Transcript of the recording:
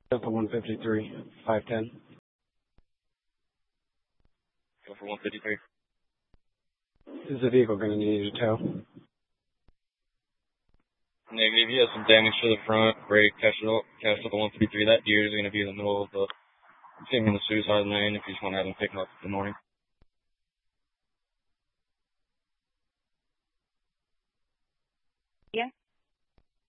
Delta 153, 510. Go for 153. Is the vehicle going to need a tow? Negative. You have some damage to the front. Brake, catch it up the 153. That deer is going to be in the middle of the, it's going to be in the suicide lane if you just want to have him pick him up in the morning.